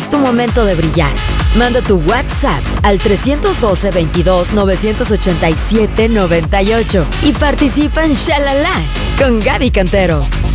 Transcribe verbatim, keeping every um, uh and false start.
es tu momento de brillar. Manda tu WhatsApp al tres uno dos, veintidós, novecientos ochenta y siete, noventa y ocho y participa en Shalala con Gaby Cantero.